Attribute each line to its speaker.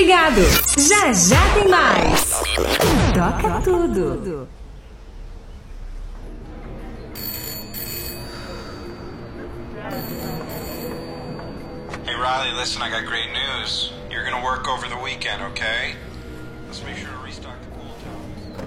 Speaker 1: ligado. Já já tem mais. Toca tudo.
Speaker 2: Hey Riley, listen, I got great news. You're gonna work over the weekend, okay? Let's make sure to restock.